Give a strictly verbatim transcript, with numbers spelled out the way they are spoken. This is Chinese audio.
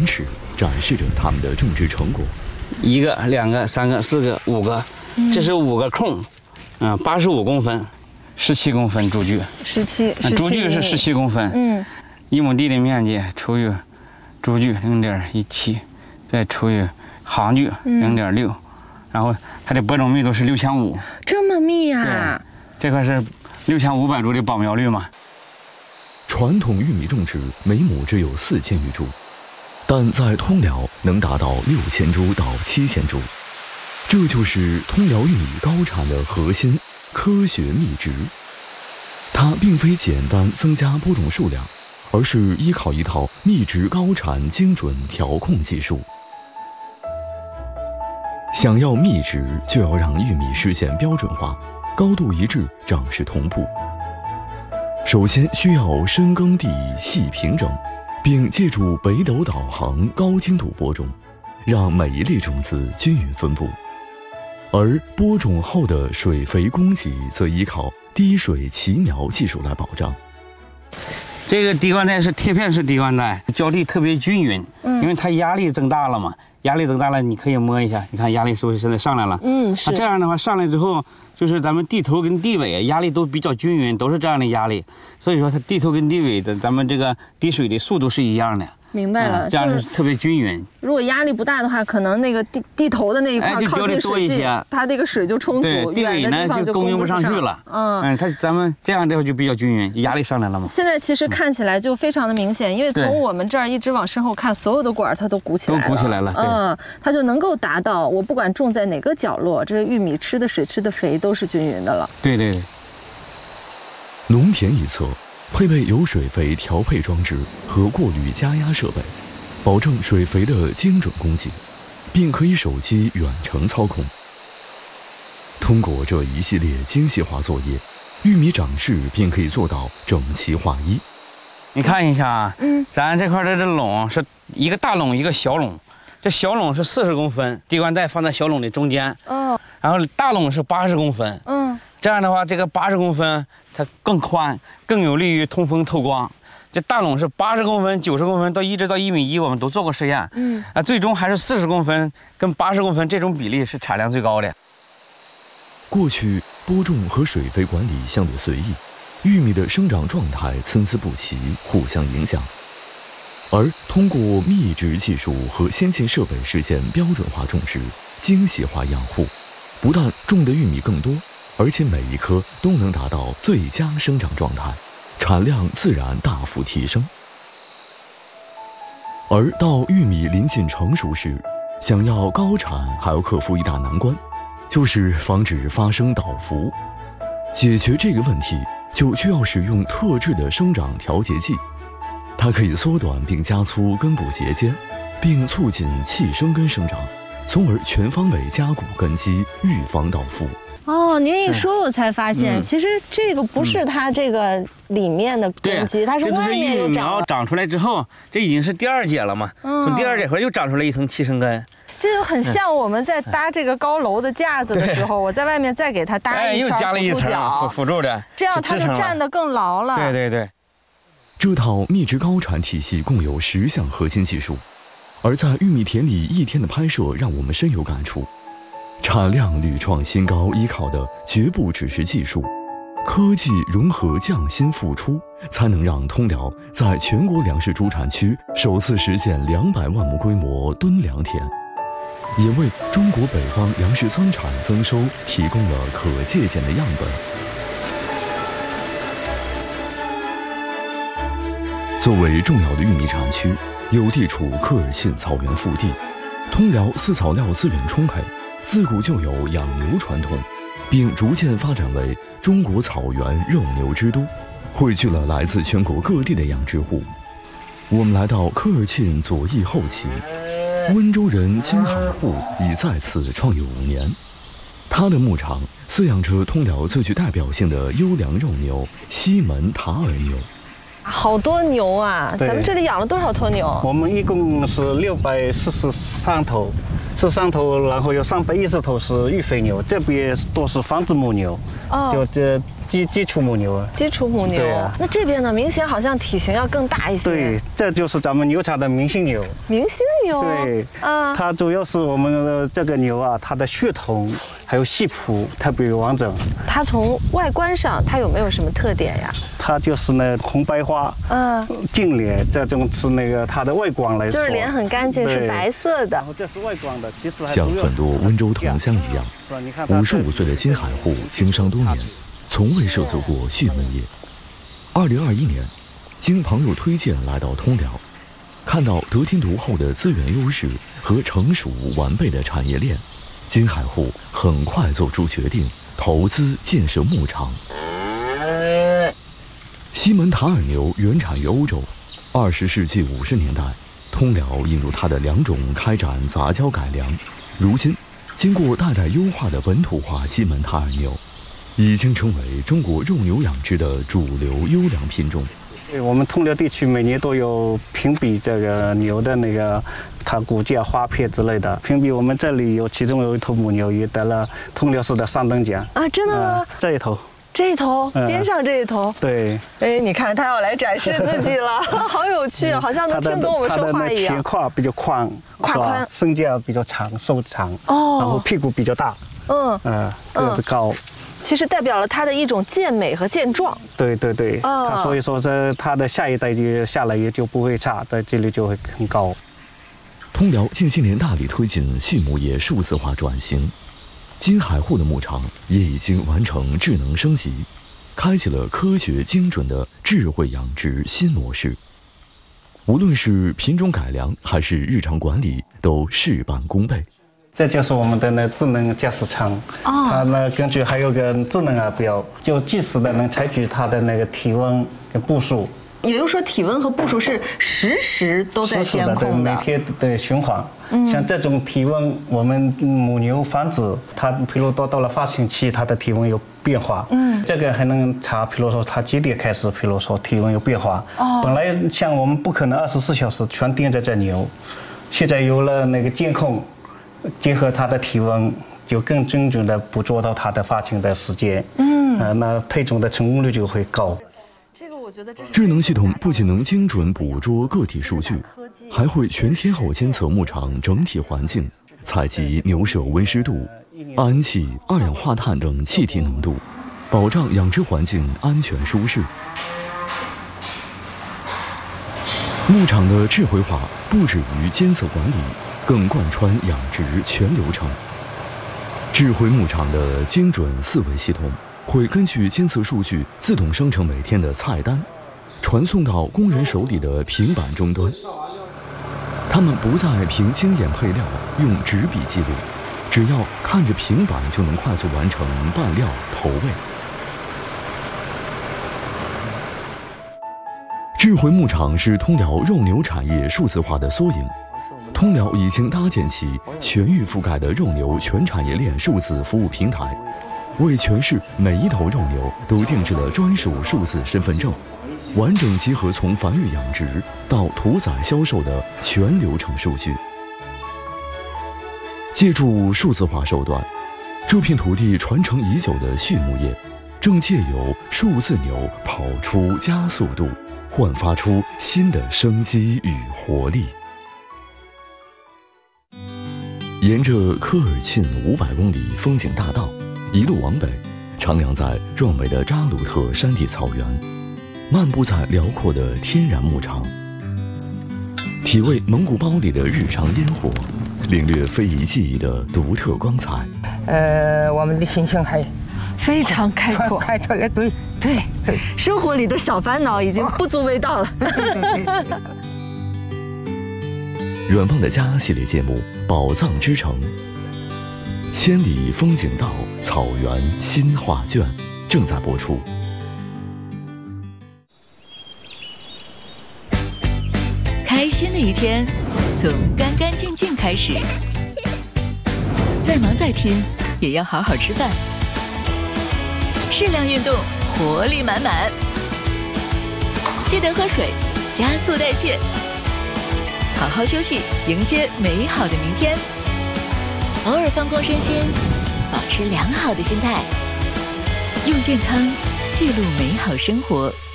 尺，展示着他们的种植成果。 一个、两个、三个、四个、五个，嗯、这是五个空，嗯，八十五公分，十七公分株距， 十七， 株距是十七公分，嗯，一亩地的面积除以株距零点一七，再除以行距零点六，然后它的播种密度是六千五， 这么密呀、 啊？对，这个是六千五百株的保苗率嘛。 传统玉米种植每亩只有四千余株，但在通辽能达到六千株到七千株，这就是通辽玉米高产的核心科学秘籍。它并非简单增加播种数量，而是依靠一套秘籍高产精准调控技术。想要秘籍，就要让玉米实现标准化、高度一致、长势同步。首先需要深耕地、细平整，并借助北斗导航高精度播种，让每一粒种子均匀分布。而播种后的水肥供给则依靠滴水齐苗技术来保障。 这个滴灌带是贴片式滴灌带，浇地特别均匀，嗯，因为它压力增大了嘛，压力增大了，你可以摸一下，你看压力是不是现在上来了？嗯，是。啊、这样的话上来之后，就是咱们地头跟地尾压力都比较均匀，都是这样的压力，所以说它地头跟地尾的咱们这个滴水的速度是一样的。 明白了， 嗯、这样是特别均匀。 如果压力不大的话，可能那个地地头的那一块靠近水际，它这个水就充足， 对，地尾呢就供应不上去了。嗯嗯，它咱们这样的话就比较均匀，压力上来了嘛。 现在其实看起来就非常的明显，因为从我们这儿一直往身后看，所有的管它都鼓起来了， 都鼓起来了。 嗯，它就能够达到我不管种在哪个角落，这玉米吃的水、吃的肥都是均匀的了。 对对对。 农田一侧配备有水肥调配装置和过滤加压设备，保证水肥的精准供给，并可以手机远程操控。通过这一系列精细化作业，玉米长势便可以做到整齐划一。 你看一下啊，嗯，咱这块的这垄是一个大垄一个小垄，这小垄是四十公分，滴灌带放在小垄的中间，嗯，然后大垄是八十公分，嗯，这样的话，这个八十公分它更宽，更有利于通风透光。这大垄是八十公分、九十公分到一直到一米一，我们都做过实验，嗯，啊，最终还是四十公分跟八十公分这种比例是产量最高的。 过去播种和水肥管理相对随意，玉米的生长状态参差不齐，互相影响。而通过密植技术和先进设备实现标准化种植、精细化养护，不但种的玉米更多，而且每一颗都能达到最佳生长状态，产量自然大幅提升。而到玉米临近成熟时，想要高产，还要克服一大难关，就是防止发生倒伏。解决这个问题，就需要使用特制的生长调节剂，它可以缩短并加粗根部节间，并促进气生根生长，从而全方位加固根基，预防倒伏。 哦，您一说，我才发现，嗯、其实这个不是它这个里面的根基，嗯、它是外面又长。 这就是玉苗长出来之后，这已经是第二节了嘛？嗯、从第二节后又长出来一层气生根。 这就很像我们在搭这个高楼的架子的时候，我在外面再给它搭一圈又加了一层辅辅助的， 这样它就站得更牢了。 对对对。 这套密植高产体系共有十项核心技术，而在玉米田里一天的拍摄让我们深有感触。产量屡创新高，依靠的绝不只是技术，科技融合匠心付出，才能让通辽在全国粮食主产区首次实现两百万亩规模吨良田，也为中国北方粮食增产增收提供了可借鉴的样本。作为重要的玉米产区，又地处科尔沁草原腹地，通辽饲草料资源充沛，自古就有养牛传统，并逐渐发展为中国草原肉牛之都，汇聚了来自全国各地的养殖户。我们来到科尔沁左翼后旗，温州人金海户已在此创业五年，他的牧场饲养着通辽最具代表性的优良肉牛西门塔尔牛。 好多牛啊！咱们这里养了多少头牛？ 我们一共是六百四十三头，四十三头，然后有三百一十头是育肥牛，这边多是放子母牛。哦，就这基基础母牛。 基础母牛。对啊。那这边呢，明显好像体型要更大一些。 对，这就是咱们牛场的明星牛。 明星牛。 对。啊。它主要是我们的这个牛啊，它的血统还有系谱特别完整。 它从外观上，它有没有什么特点呀？ 它就是那红白花，嗯，净脸，这种是那个它的外观来说， 就是脸很干净，是白色的。 然后这是外观的，其实还像很多温州同乡一样，五十五岁的金海户经商多年，从未涉足过畜牧业。二零二一年，经朋友推荐来到通辽，看到得天独厚的资源优势和成熟完备的产业链，金海户很快做出决定，投资建设牧场。西门塔尔牛原产于欧洲，二十世纪五十年代，通辽引入它的良种开展杂交改良，如今经过代代优化的本土化西门塔尔牛，已经成为中国肉牛养殖的主流优良品种。 我们通辽地区每年都有评比这个牛的那个它骨架、花片之类的评比，我们这里有其中有一头母牛也得了通辽市的三等奖啊！真的吗？ 呃、这一头。 这一头，边上这一头， 对， 哎，你看他要来展示自己了，好有趣啊，好像能听懂我们说话一样。 前胯比较宽， 胯宽， 身架比较长，瘦长，哦，然后屁股比较大，嗯嗯，个子高。 其实代表了它的一种健美和健壮。 对对对，它所以说是它的下一代就下来也就不会差，在这里就会很高。 通辽近些年大力推进畜牧业数字化转型。金海户的牧场也已经完成智能升级，开启了科学精准的智慧养殖新模式。无论是品种改良还是日常管理，都事半功倍。 这就是我们的那智能驾驶舱，哦、它呢根据还有个智能耳表，就即时的能采取它的那个体温跟步数。 也就是说，体温和步数是实时都在监控的， 每天的循环。嗯，像这种体温，我们母牛繁殖，它比如到到了发情期，它的体温有变化。嗯，这个还能查，比如说它几点开始，比如说体温有变化。哦，本来像我们不可能二十四小时全盯着这牛，现在有了那个监控，结合它的体温，就更精准的捕捉到它的发情的时间。嗯，呃，那配种的成功率就会高。 智能系统不仅能精准捕捉个体数据，还会全天候监测牧场整体环境，采集牛舍温湿度、氨气、二氧化碳等气体浓度，保障养殖环境安全舒适。牧场的智慧化不止于监测管理，更贯穿养殖全流程。智慧牧场的精准四维系统会根据监测数据自动生成每天的菜单，传送到工人手里的平板终端。他们不再凭经验配料，用纸笔记录，只要看着平板就能快速完成拌料投喂。智慧牧场是通辽肉牛产业数字化的缩影。通辽已经搭建起全域覆盖的肉牛全产业链数字服务平台，为全市每一头肉牛都定制了专属数字身份证，完整集合从繁育养殖到屠宰销售的全流程数据。借助数字化手段，这片土地传承已久的畜牧业，正借由数字牛跑出加速度，焕发出新的生机与活力。沿着科尔沁五百公里风景大道一路往北，徜徉在壮美的扎鲁特山地草原，漫步在辽阔的天然牧场，体味蒙古包里的日常烟火，领略非遗技艺的独特光彩。 呃，我们的心情还非常开阔， 开出来，对对对，生活里的小烦恼已经不足为道了。 远方的家系列节目《宝藏之城》，千里风景道草原新画卷正在播出。 开心的一天从干干净净开始，再忙再拼也要好好吃饭，适量运动，活力满满，记得喝水，加速代谢，好好休息，迎接美好的明天。偶尔放空身心，保持良好的心态，用健康记录美好生活。